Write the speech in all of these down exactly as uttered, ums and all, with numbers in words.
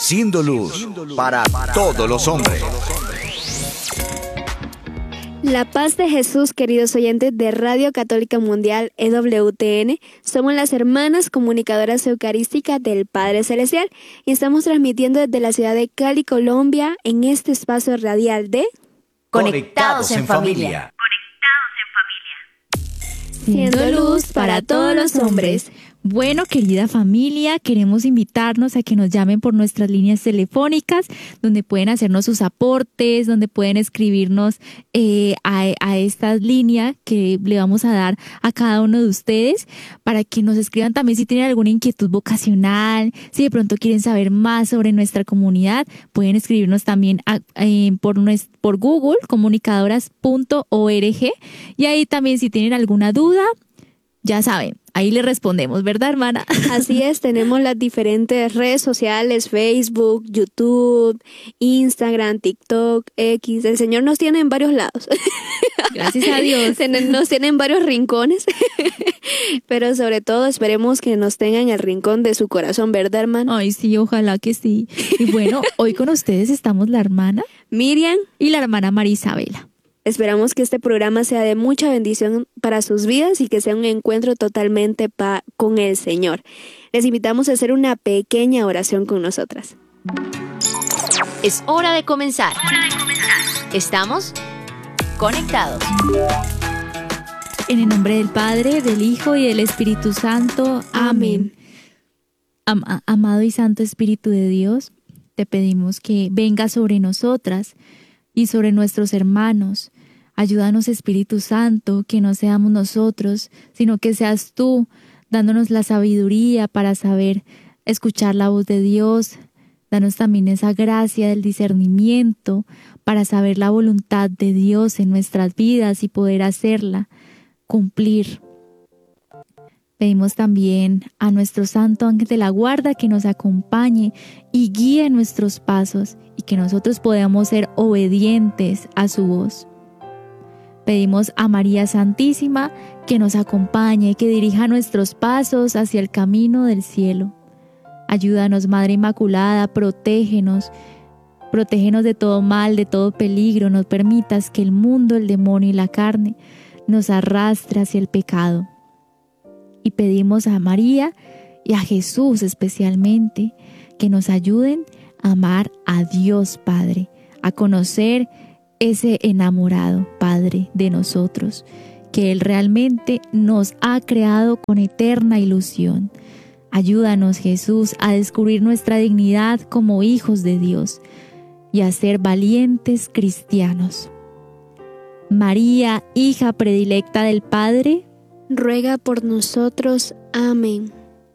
siendo luz para todos los hombres. La paz de Jesús, queridos oyentes de Radio Católica Mundial E W T N. Somos las hermanas comunicadoras eucarísticas del Padre Celestial y estamos transmitiendo desde la ciudad de Cali, Colombia, en este espacio radial de Conectados en Familia. Siendo luz para todos los hombres. Bueno, querida familia, queremos invitarnos a que nos llamen por nuestras líneas telefónicas, donde pueden hacernos sus aportes, donde pueden escribirnos eh, a, a esta línea que le vamos a dar a cada uno de ustedes, para que nos escriban también si tienen alguna inquietud vocacional, si de pronto quieren saber más sobre nuestra comunidad, pueden escribirnos también a, eh, por, nuestro, por Google, comunicadoras punto org, y ahí también si tienen alguna duda, ya saben, ahí le respondemos, ¿verdad, hermana? Así es, tenemos las diferentes redes sociales, Facebook, YouTube, Instagram, TikTok, X. El Señor nos tiene en varios lados. Gracias a Dios. Nos tiene en varios rincones, pero sobre todo esperemos que nos tenga en el rincón de su corazón, ¿verdad, hermana? Ay, sí, ojalá que sí. Y bueno, hoy con ustedes estamos la hermana Miriam y la hermana María Isabela. Esperamos que este programa sea de mucha bendición para sus vidas y que sea un encuentro totalmente pa- con el Señor. Les invitamos a hacer una pequeña oración con nosotras. Es hora de comenzar. Estamos conectados. En el nombre del Padre, del Hijo y del Espíritu Santo. Amén. Am- amado y santo Espíritu de Dios, te pedimos que venga sobre nosotras y sobre nuestros hermanos. Ayúdanos, Espíritu Santo, que no seamos nosotros, sino que seas tú, dándonos la sabiduría para saber escuchar la voz de Dios. Danos también esa gracia del discernimiento para saber la voluntad de Dios en nuestras vidas y poder hacerla cumplir. Pedimos también a nuestro Santo Ángel de la Guarda que nos acompañe y guíe nuestros pasos y que nosotros podamos ser obedientes a su voz. Pedimos a María Santísima que nos acompañe y que dirija nuestros pasos hacia el camino del cielo. Ayúdanos, Madre Inmaculada, protégenos, protégenos de todo mal, de todo peligro. No permitas que el mundo, el demonio y la carne nos arrastre hacia el pecado. Y pedimos a María y a Jesús especialmente que nos ayuden a amar a Dios Padre, a conocer ese enamorado Padre de nosotros, que Él realmente nos ha creado con eterna ilusión. Ayúdanos, Jesús, a descubrir nuestra dignidad como hijos de Dios y a ser valientes cristianos. María, hija predilecta del Padre, ruega por nosotros. Amén.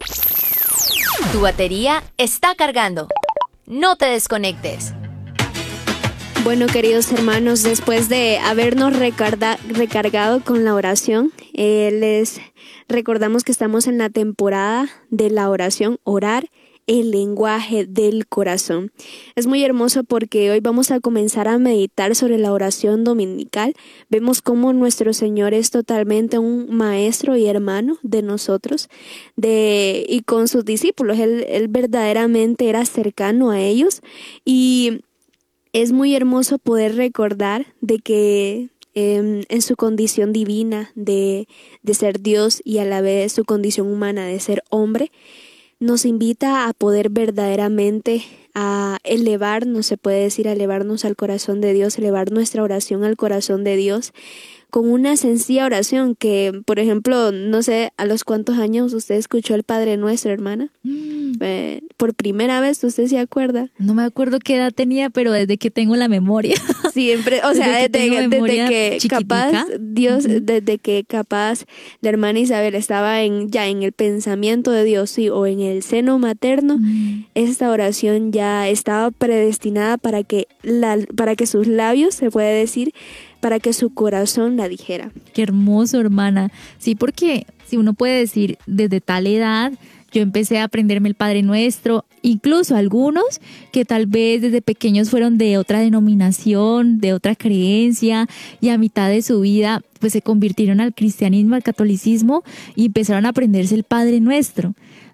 Tu batería está cargando. No te desconectes. Bueno, queridos hermanos, después de habernos recarga, recargado con la oración, eh, les recordamos que estamos en la temporada de la oración, orar el lenguaje del corazón. Es muy hermoso porque hoy vamos a comenzar a meditar sobre la oración dominical. Vemos cómo nuestro Señor es totalmente un maestro y hermano de nosotros, de y con sus discípulos. Él, él verdaderamente era cercano a ellos y es muy hermoso poder recordar de que eh, en su condición divina de, de ser Dios y a la vez su condición humana de ser hombre, nos invita a poder verdaderamente a elevarnos, se puede decir, a elevarnos al corazón de Dios, elevar nuestra oración al corazón de Dios con una sencilla oración que, por ejemplo, no sé a los cuántos años usted escuchó el Padre Nuestro, hermana. Mm. Eh, por primera vez, ¿usted se acuerda? No me acuerdo qué edad tenía, pero desde que tengo la memoria. Siempre, o sea, desde, desde, que, desde que capaz, Dios, uh-huh. desde que capaz la hermana Isabel estaba en ya en el pensamiento de Dios, sí, o en el seno materno, uh-huh. esta oración ya estaba predestinada para que, la, para que sus labios, se puede decir, para que su corazón la dijera. Qué hermoso, hermana. Sí, porque si uno puede decir desde tal edad, yo empecé a aprenderme el Padre Nuestro, incluso algunos que tal vez desde pequeños fueron de otra denominación, de otra creencia, y a mitad de su vida pues se convirtieron al cristianismo, al catolicismo, y empezaron a aprenderse el Padre Nuestro.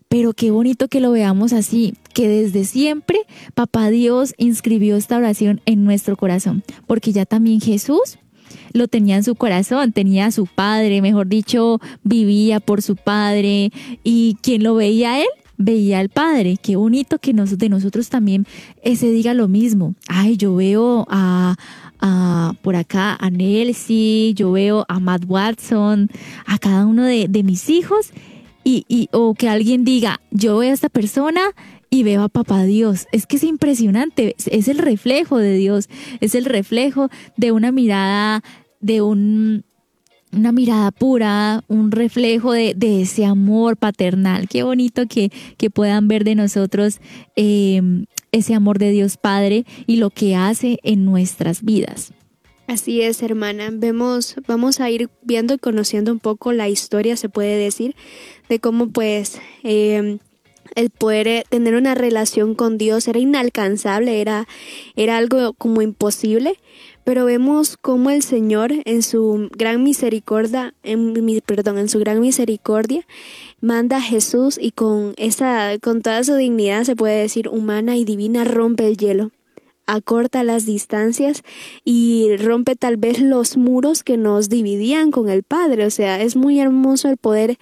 Pero qué bonito que lo veamos así, que desde siempre Papá Dios inscribió esta oración en nuestro corazón, porque ya también Jesús lo tenía en su corazón, tenía a su Padre, mejor dicho, vivía por su Padre, y quien lo veía a él, veía al Padre. Qué bonito que nos, de nosotros también eh, se diga lo mismo. Ay, yo veo a, a por acá a Nelsie, yo veo a Matt Watson, a cada uno de, de mis hijos, y, y o que alguien diga, yo veo a esta persona y veo a Papá Dios. Es que es impresionante, es el reflejo de Dios, es el reflejo de una mirada, de un, una mirada pura, un reflejo de, de ese amor paternal. Qué bonito que, que puedan ver de nosotros eh, ese amor de Dios Padre y lo que hace en nuestras vidas. Así es, hermana. Vemos, vamos a ir viendo y conociendo un poco la historia, se puede decir, de cómo pues eh, el poder tener una relación con Dios era inalcanzable, era, era algo como imposible, pero vemos cómo el Señor en su gran misericordia, en, perdón, en su gran misericordia, manda a Jesús y con esa, con toda su dignidad, se puede decir, humana y divina, rompe el hielo, acorta las distancias y rompe tal vez los muros que nos dividían con el Padre. O sea, es muy hermoso el poder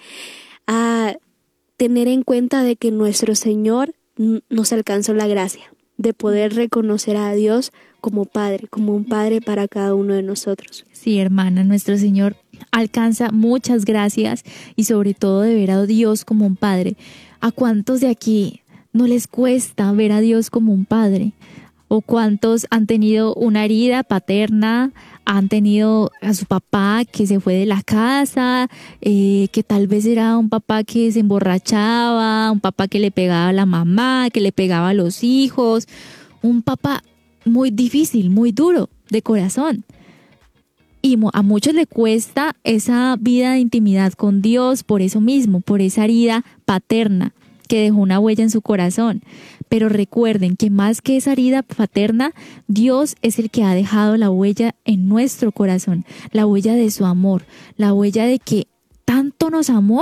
a tener en cuenta de que nuestro Señor nos alcanzó la gracia de poder reconocer a Dios como Padre, como un Padre para cada uno de nosotros. Sí, hermana, nuestro Señor alcanza muchas gracias y sobre todo de ver a Dios como un Padre. ¿A cuántos de aquí no les cuesta ver a Dios como un Padre? ¿O cuántos han tenido una herida paterna, han tenido a su papá que se fue de la casa, eh, que tal vez era un papá que se emborrachaba, un papá que le pegaba a la mamá, que le pegaba a los hijos, un papá muy difícil, muy duro de corazón? Y a muchos le cuesta esa vida de intimidad con Dios por eso mismo, por esa herida paterna que dejó una huella en su corazón. Pero recuerden que más que esa herida paterna, Dios es el que ha dejado la huella en nuestro corazón, la huella de su amor, la huella de que tanto nos amó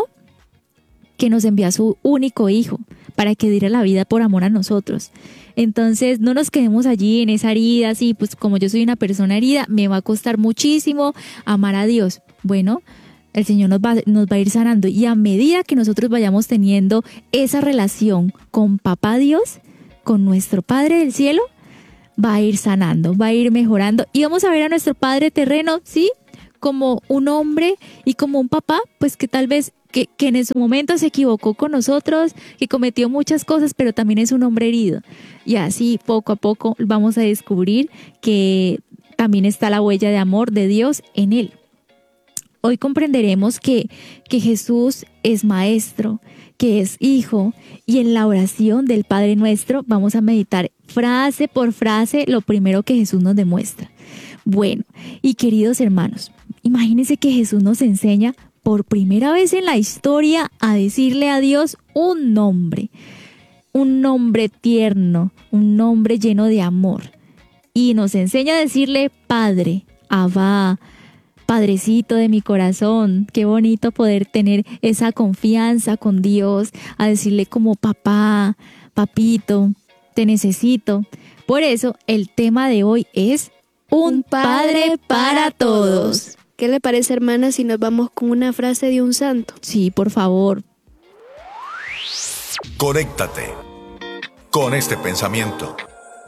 que nos envió a su único hijo para que diera la vida por amor a nosotros. Entonces no nos quedemos allí en esa herida, así pues como yo soy una persona herida, me va a costar muchísimo amar a Dios. Bueno, el Señor nos va, nos va a ir sanando, y a medida que nosotros vayamos teniendo esa relación con Papá Dios, con nuestro Padre del cielo, va a ir sanando, va a ir mejorando, y vamos a ver a nuestro Padre terreno, ¿sí?, como un hombre y como un papá, pues que tal vez que, que en su momento se equivocó con nosotros, que cometió muchas cosas, pero también es un hombre herido. Y así poco a poco vamos a descubrir que también está la huella de amor de Dios en él. Hoy comprenderemos que, que Jesús es maestro, que es hijo, y en la oración del Padre Nuestro vamos a meditar frase por frase lo primero que Jesús nos demuestra. Bueno, y queridos hermanos, imagínense que Jesús nos enseña por primera vez en la historia a decirle a Dios un nombre, un nombre tierno, un nombre lleno de amor, y nos enseña a decirle Padre, Abba, Padrecito de mi corazón. Qué bonito poder tener esa confianza con Dios, a decirle como papá, papito, te necesito. Por eso el tema de hoy es un, un padre, padre para todos. ¿Qué le parece, hermana, si nos vamos con una frase de un santo? Sí, por favor. Conéctate con este pensamiento.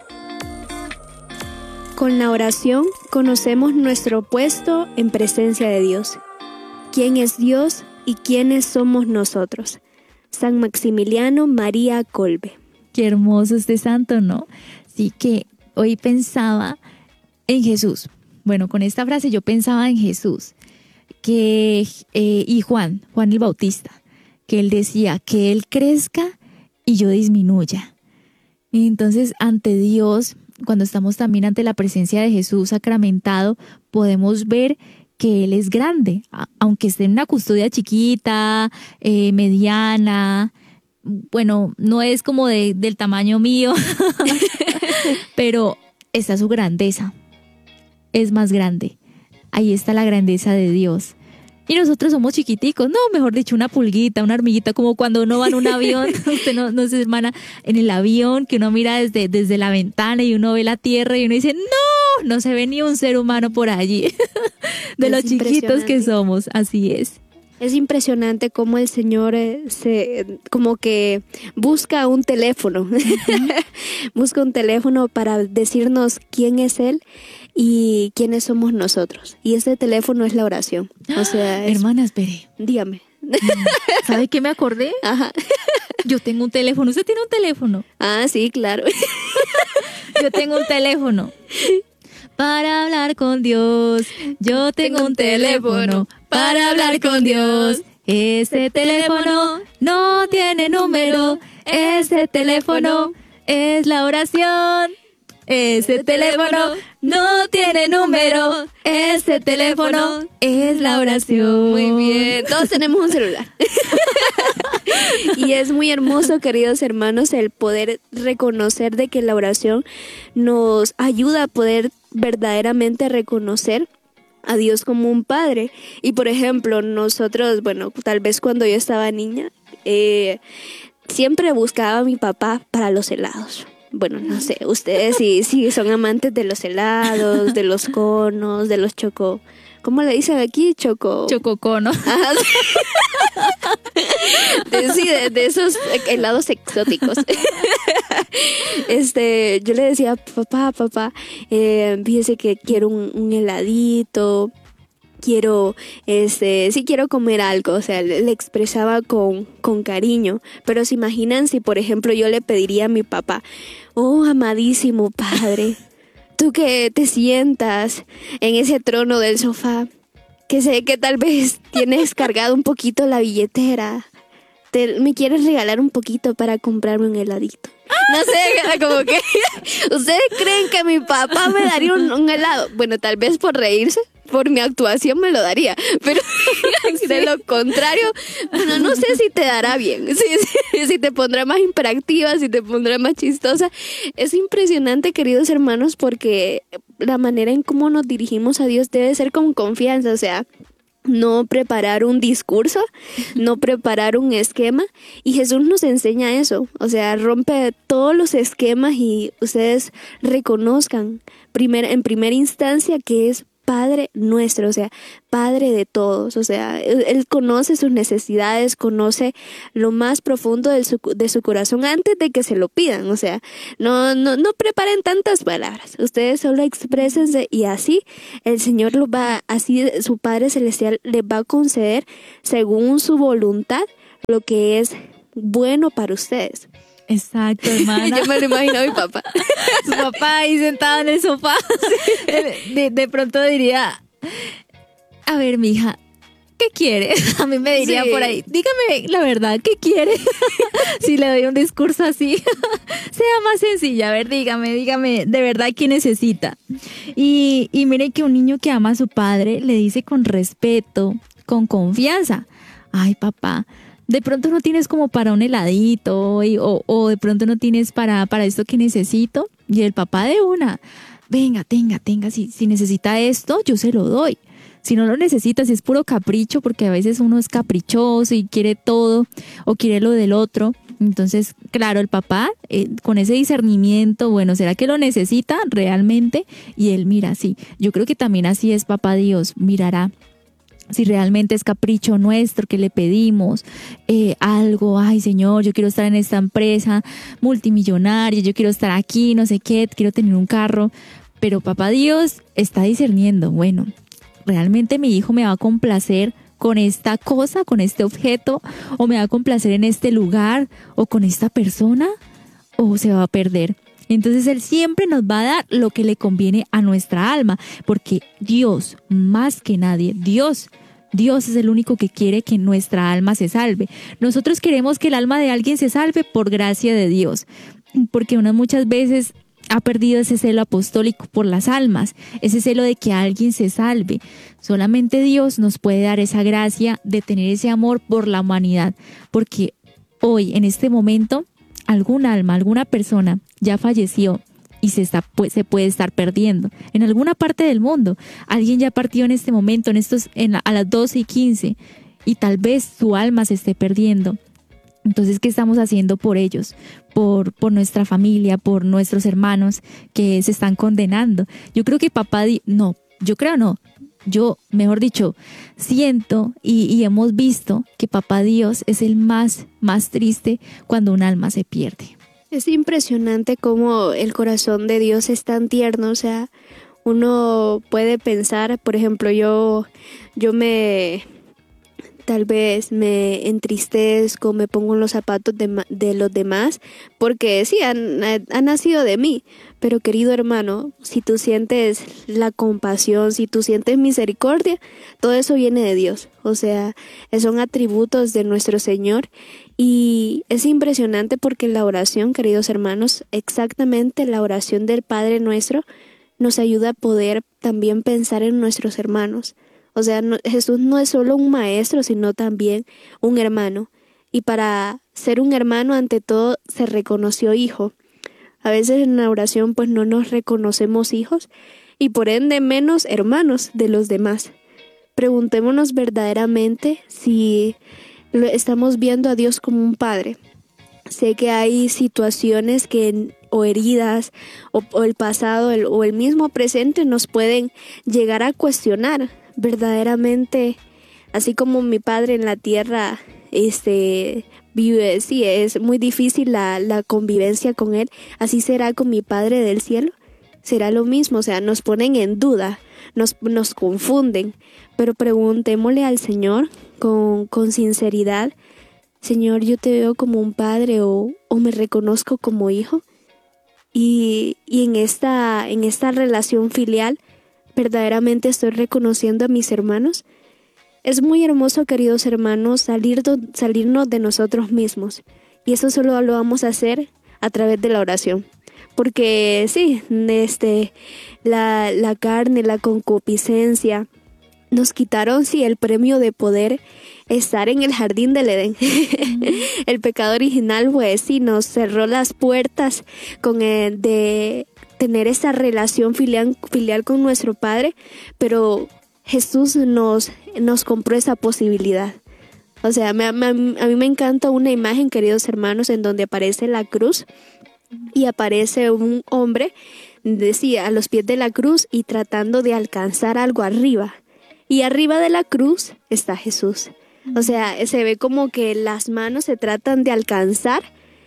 Con la oración conocemos nuestro puesto en presencia de Dios. ¿Quién es Dios y quiénes somos nosotros? San Maximiliano María Kolbe. Qué hermoso este santo, ¿no? Sí, que hoy pensaba en Jesús. Bueno, con esta frase yo pensaba en Jesús que, eh, y Juan, Juan el Bautista, que él decía que él crezca y yo disminuya. Y entonces ante Dios, cuando estamos también ante la presencia de Jesús sacramentado, podemos ver que Él es grande, aunque esté en una custodia chiquita, eh, mediana. Bueno, no es como de, del tamaño mío, pero está su grandeza, es más grande. Ahí está la grandeza de Dios. Y nosotros somos chiquiticos, no, mejor dicho, una pulguita, una hormiguita, como cuando uno va en un avión, usted no, no se hermana, en el avión, que uno mira desde, desde la ventana y uno ve la tierra y uno dice, no, no se ve ni un ser humano por allí, de Es los chiquitos que somos, así es. Es impresionante cómo el Señor eh, se, como que busca un teléfono, uh-huh. busca un teléfono para decirnos quién es Él y quiénes somos nosotros. Y ese teléfono es la oración. O sea, es... Hermana, espere. Dígame. ¿Sabe qué me acordé? Ajá. Yo tengo un teléfono. ¿Usted tiene un teléfono? Ah, sí, claro. Yo tengo un teléfono. Para hablar con Dios, yo tengo un teléfono para hablar con Dios. Ese teléfono no tiene número, ese teléfono es la oración. Ese teléfono no tiene número, ese teléfono es la oración. Muy bien, todos tenemos un celular. Y es muy hermoso, queridos hermanos, el poder reconocer de que la oración nos ayuda a poder verdaderamente reconocer a Dios como un padre. Y por ejemplo, nosotros, bueno, tal vez cuando yo estaba niña, eh, siempre buscaba a mi papá para los helados. Bueno, no sé, ustedes si, si son amantes de los helados, de los conos, de los choco... ¿Cómo le dicen aquí? Choco... Chococono. Ajá. De, sí, de, de esos helados exóticos. Este, yo le decía, papá, papá, eh, fíjese que quiero un, un heladito, quiero, este, sí quiero comer algo, o sea, le, le expresaba con, con cariño, pero se imaginan si, por ejemplo, yo le pediría a mi papá, oh, amadísimo padre, tú que te sientas en ese trono del sofá, que sé que tal vez tienes cargado un poquito la billetera, te, me quieres regalar un poquito para comprarme un heladito. No sé, como que ¿ustedes creen que mi papá me daría un, un helado? Bueno, tal vez por reírse, por mi actuación me lo daría, pero sí. De lo contrario, bueno, no sé si te dará bien, si, si, si te pondrá más hiperactiva, si te pondrá más chistosa. Es impresionante, queridos hermanos, porque la manera en cómo nos dirigimos a Dios debe ser con confianza, o sea, no preparar un discurso, no preparar un esquema, y Jesús nos enseña eso, o sea, rompe todos los esquemas y ustedes reconozcan primer, en primera instancia que es Padre nuestro, o sea, Padre de todos, o sea, Él, él conoce sus necesidades, conoce lo más profundo de su, de su corazón antes de que se lo pidan, o sea, no, no, no preparen tantas palabras, ustedes solo exprésense y así el Señor los va, así su Padre Celestial les va a conceder según su voluntad lo que es bueno para ustedes. Exacto, hermana. Yo me lo imagino a mi papá. Su papá ahí sentado en el sofá. Sí. De, de pronto diría, a ver, mija, ¿qué quiere? A mí me diría sí. Por ahí, dígame la verdad, ¿qué quiere? Si le doy un discurso así, sea más sencilla. A ver, dígame, dígame de verdad qué necesita. Y, y mire que un niño que ama a su padre le dice con respeto, con confianza, ay, papá, de pronto no tienes como para un heladito y, o, o de pronto no tienes para, para esto que necesito. Y el papá de una, venga, tenga, tenga, si, si necesita esto, yo se lo doy. Si no lo necesita, si es puro capricho, porque a veces uno es caprichoso y quiere todo o quiere lo del otro. Entonces, claro, el papá eh, con ese discernimiento, bueno, ¿será que lo necesita realmente? Y él mira, sí, yo creo que también así es papá Dios, mirará si realmente es capricho nuestro que le pedimos eh, algo, ay Señor, yo quiero estar en esta empresa multimillonaria, yo quiero estar aquí, no sé qué, quiero tener un carro, pero papá Dios está discerniendo, bueno, ¿realmente mi hijo me va a complacer con esta cosa, con este objeto, o me va a complacer en este lugar, o con esta persona, o se va a perder? Entonces Él siempre nos va a dar lo que le conviene a nuestra alma, porque Dios, más que nadie, Dios, Dios es el único que quiere que nuestra alma se salve. Nosotros queremos que el alma de alguien se salve por gracia de Dios, porque uno muchas veces ha perdido ese celo apostólico por las almas, ese celo de que alguien se salve. Solamente Dios nos puede dar esa gracia de tener ese amor por la humanidad, porque hoy, en este momento, algún alma, alguna persona ya falleció y se, está, se puede estar perdiendo. En alguna parte del mundo, alguien ya partió en este momento, en estos, en la, a las doce y quince, y tal vez su alma se esté perdiendo. Entonces, ¿qué estamos haciendo por ellos? Por, por nuestra familia, por nuestros hermanos que se están condenando. Yo creo que papá, di- no, yo creo no, yo, mejor dicho, siento y, y hemos visto que papá Dios es el más, más triste cuando un alma se pierde. Es impresionante cómo el corazón de Dios es tan tierno, o sea, uno puede pensar, por ejemplo, yo, yo me, tal vez me entristezco, me pongo en los zapatos de, de los demás, porque sí, han, han nacido de mí, pero querido hermano, si tú sientes la compasión, si tú sientes misericordia, todo eso viene de Dios, o sea, son atributos de nuestro Señor. Y es impresionante porque la oración, queridos hermanos, exactamente la oración del Padre Nuestro, nos ayuda a poder también pensar en nuestros hermanos. O sea, no, Jesús no es solo un maestro, sino también un hermano. Y para ser un hermano, ante todo, se reconoció hijo. A veces en la oración pues no nos reconocemos hijos y por ende menos hermanos de los demás. Preguntémonos verdaderamente si estamos viendo a Dios como un padre. Sé que hay situaciones que o heridas o, o el pasado el, o el mismo presente nos pueden llegar a cuestionar verdaderamente, así como mi padre en la tierra este vive, sí, es muy difícil la, la convivencia con él, así será con mi Padre del cielo. Será lo mismo, o sea, nos ponen en duda, nos, nos confunden, pero preguntémosle al Señor con, con sinceridad: Señor, yo te veo como un padre o, o me reconozco como hijo. Y, y en esta, en esta relación filial, verdaderamente estoy reconociendo a mis hermanos. Es muy hermoso, queridos hermanos, salir do, salirnos de nosotros mismos. Y eso solo lo vamos a hacer a través de la oración. Porque sí, este, la, la carne, la concupiscencia, nos quitaron sí el premio de poder estar en el jardín del Edén. Mm. El pecado original pues sí nos cerró las puertas con el de tener esa relación filial, filial con nuestro Padre, pero Jesús nos, nos compró esa posibilidad. O sea, me, me, a mí me encanta una imagen, queridos hermanos, en donde aparece la cruz y aparece un hombre, decía, a los pies de la cruz y tratando de alcanzar algo arriba. Y arriba de la cruz está Jesús. O sea, se ve como que las manos se tratan de alcanzar.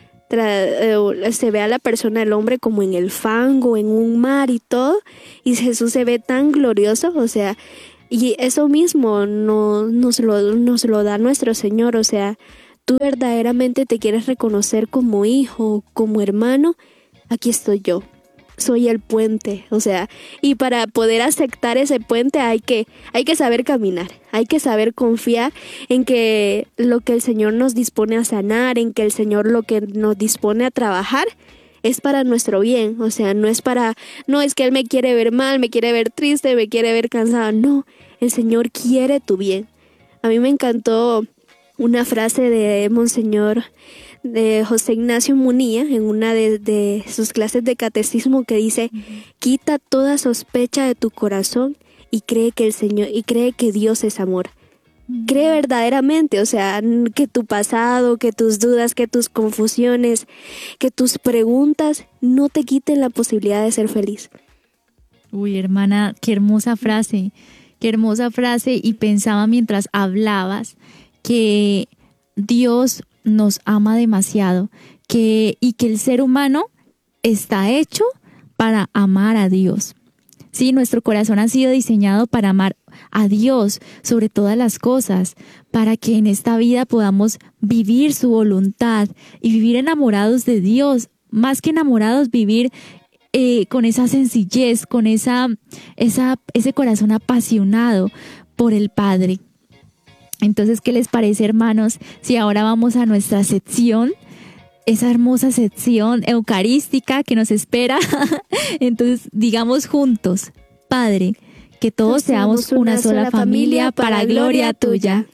Tra- se ve a la persona, el hombre, como en el fango, en un mar y todo. Y Jesús se ve tan glorioso, o sea, y eso mismo no, nos, lo, nos lo da nuestro Señor. O sea, tú verdaderamente te quieres reconocer como hijo, como hermano, aquí estoy yo. Soy el puente, o sea, y para poder aceptar ese puente hay que, hay que saber caminar, hay que saber confiar en que lo que el Señor nos dispone a sanar, en que el Señor lo que nos dispone a trabajar es para nuestro bien. O sea, no es para, no es que Él me quiere ver mal, me quiere ver triste, me quiere ver cansada, no, el Señor quiere tu bien. A mí me encantó una frase de Monseñor de José Ignacio Munilla en una de, de sus clases de catecismo, que dice: uh-huh. Quita toda sospecha de tu corazón y cree que el Señor y cree que Dios es amor. Uh-huh. Cree verdaderamente, o sea, que tu pasado, que tus dudas, que tus confusiones, que tus preguntas no te quiten la posibilidad de ser feliz. Uy, hermana, qué hermosa frase, qué hermosa frase. Y pensaba mientras hablabas que Dios nos ama demasiado, que, y que el ser humano está hecho para amar a Dios. Sí, nuestro corazón ha sido diseñado para amar a Dios sobre todas las cosas, para que en esta vida podamos vivir su voluntad y vivir enamorados de Dios, más que enamorados, vivir eh, con esa sencillez, con esa, esa, ese corazón apasionado por el Padre. Entonces, ¿qué les parece, hermanos, si ahora vamos a nuestra sección, esa hermosa sección eucarística que nos espera? Entonces, digamos juntos: Padre, que todos seamos una sola familia para gloria tuya.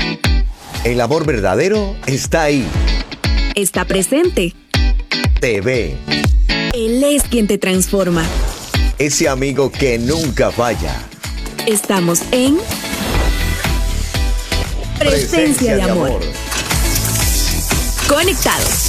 El amor verdadero está ahí. Está presente. Te ve. Él es quien te transforma. Ese amigo que nunca falla. Estamos en Presencia de Amor. Conectados.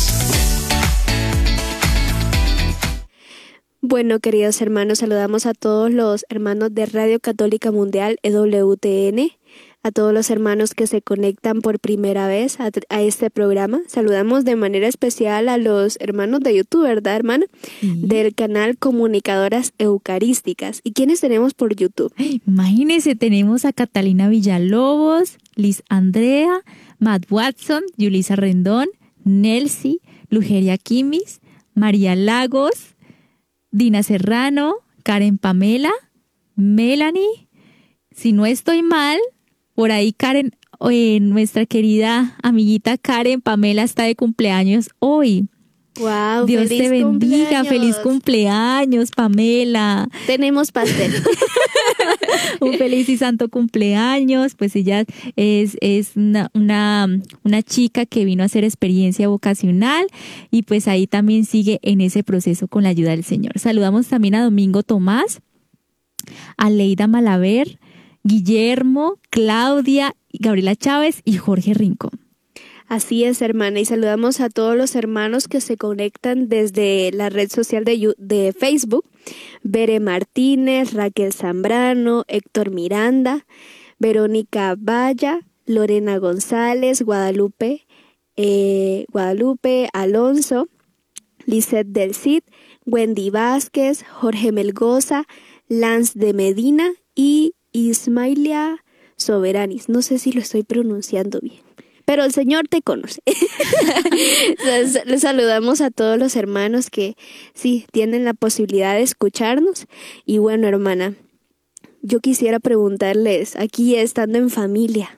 Bueno, queridos hermanos, saludamos a todos los hermanos de Radio Católica Mundial E W T N, a todos los hermanos que se conectan por primera vez a, a este programa. Saludamos de manera especial a los hermanos de YouTube, ¿verdad, hermana? Sí. Del canal Comunicadoras Eucarísticas. ¿Y quiénes tenemos por YouTube? Imagínense, tenemos a Catalina Villalobos, Liz Andrea, Matt Watson, Yulisa Rendón, Nelsi, Lugeria Kimis, María Lagos, Dina Serrano, Karen Pamela, Melanie, si no estoy mal, por ahí Karen, eh, nuestra querida amiguita Karen Pamela está de cumpleaños hoy. Wow, Dios te bendiga, cumpleaños. Feliz cumpleaños, Pamela. Tenemos pastel. Un feliz y santo cumpleaños. Pues ella es, es una, una, una chica que vino a hacer experiencia vocacional y pues ahí también sigue en ese proceso con la ayuda del Señor. Saludamos también a Domingo Tomás, a Leida Malaver, Guillermo, Claudia, Gabriela Chávez y Jorge Rincón. Así es, hermana, y saludamos a todos los hermanos que se conectan desde la red social de, de Facebook. Bere Martínez, Raquel Zambrano, Héctor Miranda, Verónica Valla, Lorena González, Guadalupe, eh, Guadalupe Alonso, Lisette del Cid, Wendy Vázquez, Jorge Melgoza, Lance de Medina y Ismailia Soberanis. No sé si lo estoy pronunciando bien, pero el Señor te conoce. Les saludamos a todos los hermanos que sí tienen la posibilidad de escucharnos. Y bueno, hermana, yo quisiera preguntarles, aquí estando en familia,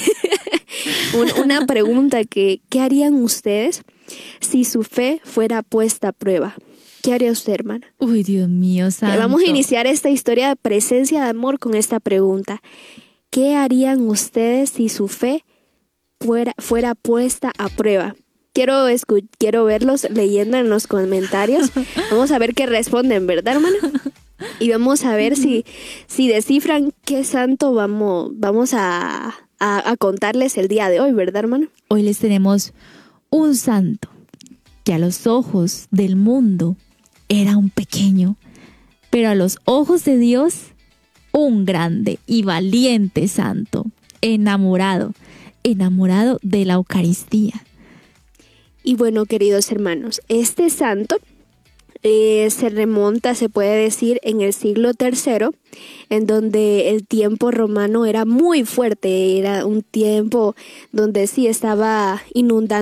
una pregunta que, ¿qué harían ustedes si su fe fuera puesta a prueba? ¿Qué haría usted, hermana? Uy, Dios mío, santo. Vamos a iniciar esta historia de presencia de amor con esta pregunta. ¿Qué harían ustedes si su fe fuera, fuera puesta a prueba? Quiero, escu- quiero verlos leyendo en los comentarios. Vamos a ver qué responden, ¿verdad, hermana? Y vamos a ver si, si descifran qué santo vamos, vamos a, a, a contarles el día de hoy, ¿verdad, hermana? Hoy les tenemos un santo que a los ojos del mundo era un pequeño, pero a los ojos de Dios, un grande y valiente santo, enamorado, enamorado de la Eucaristía. Y bueno, queridos hermanos, este santo eh, se remonta, se puede decir, en el siglo tercero, en donde el tiempo romano era muy fuerte, era un tiempo donde sí estaba inundando